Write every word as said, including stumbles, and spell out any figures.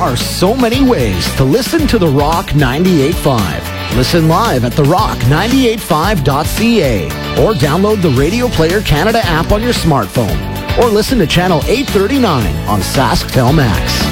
are so many ways to listen to The Rock ninety-eight point five. Listen live at the rock ninety-eight point five dot c a or download the Radio Player Canada app on your smartphone or listen to Channel eight thirty-nine on SaskTel Max.